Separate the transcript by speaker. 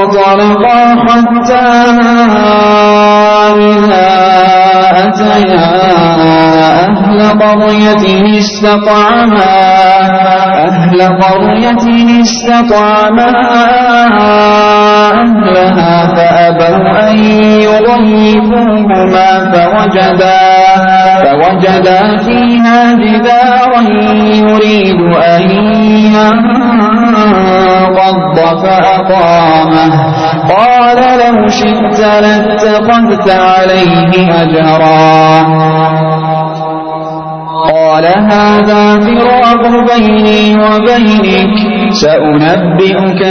Speaker 1: فانطلقا حتى إذا أتيا أهل قرية استطعما أهلها فأبوا أن يضيفوهما فوجدا فيها جدارا يريد أن ينقض فأقامه قال لو شئت لاتخذت عليه أجرا قال هذا فراق بيني وبينك سأنبئك